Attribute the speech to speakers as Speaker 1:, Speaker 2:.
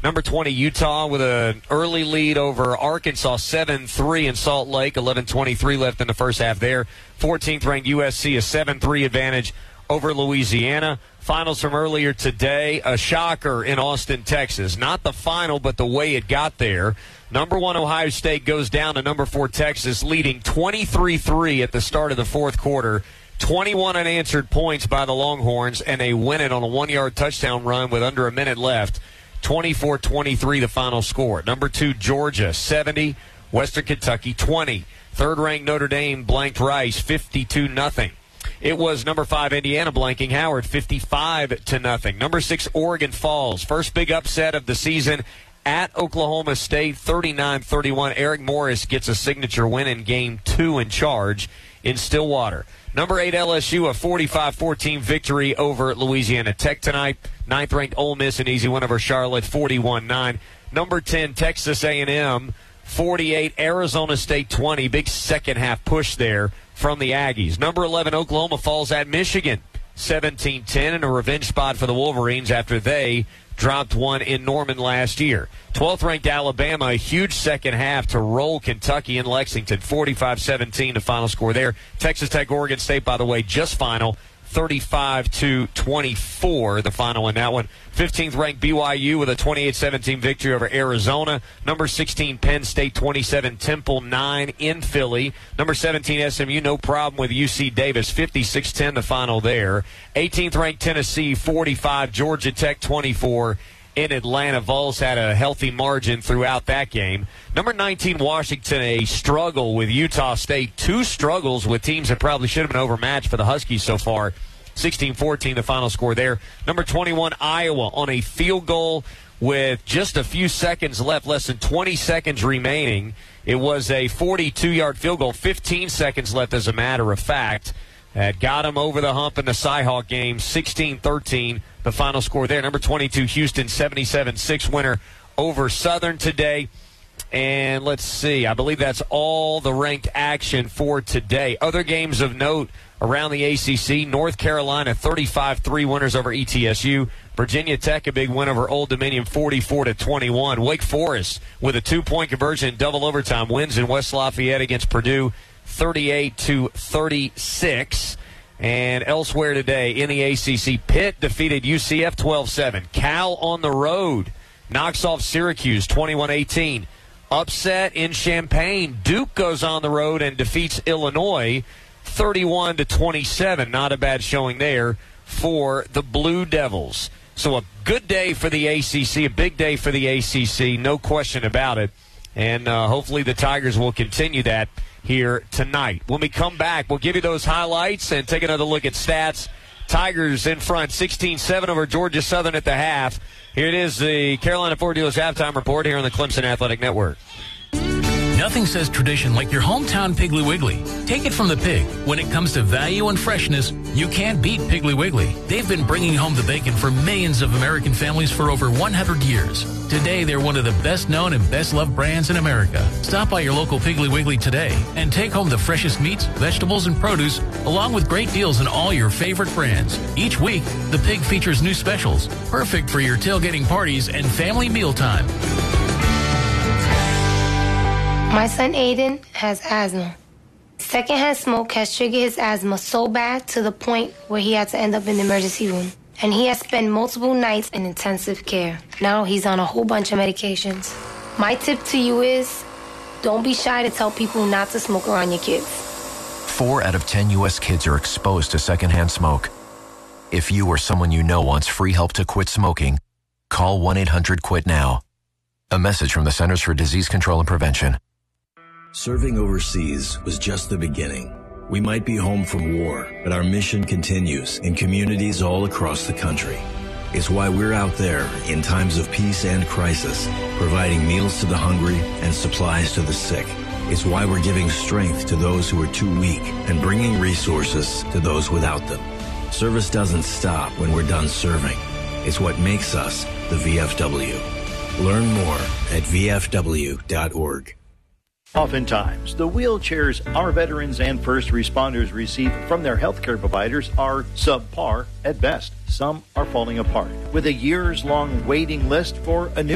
Speaker 1: Number 20, Utah with an early lead over Arkansas, 7-3 in Salt Lake, 11:23 left in the first half there. 14th ranked USC, a 7-3 advantage over Louisiana. Finals from earlier today, a shocker in Austin, Texas. Not the final, but the way it got there. Number 1 Ohio State goes down to number 4 Texas, leading 23-3 at the start of the fourth quarter. 21 unanswered points by the Longhorns, and they win it on a 1-yard touchdown run with under a minute left. 24-23 the final score. Number 2 Georgia, 70. Western Kentucky, 20. Third-ranked Notre Dame blanked Rice, 52-0. It was number 5 Indiana blanking Howard, 55-0. Number 6 Oregon Falls, first big upset of the season at Oklahoma State, 39-31. Eric Morris gets a signature win in Game 2 in charge in Stillwater. Number 8 LSU, a 45-14 victory over Louisiana Tech tonight. 9th-ranked Ole Miss, an easy win over Charlotte, 41-9. Number 10 Texas A&M, 48. Arizona State, 20. Big second-half push there from the Aggies. Number 11 Oklahoma falls at Michigan, 17-10, and a revenge spot for the Wolverines after they dropped one in Norman last year. 12th-ranked Alabama, a huge second half to roll Kentucky in Lexington, 45-17 the final score there. Texas Tech, Oregon State, by the way, just final, 35-24 the final in that one. 15th-ranked BYU with a 28-17 victory over Arizona. Number 16 Penn State, 27. Temple, 9 in Philly. Number 17 SMU, no problem with UC Davis, 56-10 the final there. 18th-ranked Tennessee, 45. Georgia Tech, 24. In Atlanta, Vols had a healthy margin throughout that game. Number 19, Washington, a struggle with Utah State. 2 struggles with teams that probably should have been overmatched for the Huskies so far. 16-14, the final score there. Number 21, Iowa, on a field goal with just a few seconds left, less than 20 seconds remaining. It was a 42-yard field goal, 15 seconds left as a matter of fact. That got him over the hump in the Cyhawk game, 16-13, the final score there. Number 22, Houston, 77-6 winner over Southern today. And let's see, I believe that's all the ranked action for today. Other games of note around the ACC, North Carolina, 35-3 winners over ETSU. Virginia Tech, a big win over Old Dominion, 44-21. Wake Forest, with a 2-point conversion in double overtime, wins in West Lafayette against Purdue, 38-36. And elsewhere today in the ACC, Pitt defeated UCF 12-7. Cal on the road knocks off Syracuse 21-18. Upset in Champaign. Duke goes on the road and defeats Illinois 31-27. Not a bad showing there for the Blue Devils. So a good day for the ACC, a big day for the ACC, no question about it. And hopefully the Tigers will continue that here tonight. When we come back, we'll give you those highlights and take another look at stats. Tigers in front, 16-7 over Georgia Southern at the half. Here it is, the Carolina Ford Dealers halftime report here on the Clemson Athletic Network.
Speaker 2: Nothing says tradition like your hometown Piggly Wiggly. Take it from the pig. When it comes to value and freshness, you can't beat Piggly Wiggly. They've been bringing home the bacon for millions of American families for over 100 years. Today, they're one of the best-known and best-loved brands in America. Stop by your local Piggly Wiggly today and take home the freshest meats, vegetables, and produce, along with great deals on all your favorite brands. Each week, the pig features new specials, perfect for your tailgating parties and family mealtime.
Speaker 3: My son Aiden has asthma. Secondhand smoke has triggered his asthma so bad to the point where he had to end up in the emergency room. And he has spent multiple nights in intensive care. Now he's on a whole bunch of medications. My tip to you is, don't be shy to tell people not to smoke around your kids.
Speaker 4: 4 out of 10 U.S. kids are exposed to secondhand smoke. If you or someone you know wants free help to quit smoking, call 1-800-QUIT-NOW. A message from the Centers for Disease Control and Prevention.
Speaker 5: Serving overseas was just the beginning. We might be home from war, but our mission continues in communities all across the country. It's why we're out there in times of peace and crisis, providing meals to the hungry and supplies to the sick. It's why we're giving strength to those who are too weak and bringing resources to those without them. Service doesn't stop when we're done serving. It's what makes us the VFW. Learn more at vfw.org.
Speaker 6: Oftentimes, the wheelchairs our veterans and first responders receive from their healthcare providers are subpar at best. Some are falling apart, with a years-long waiting list for a new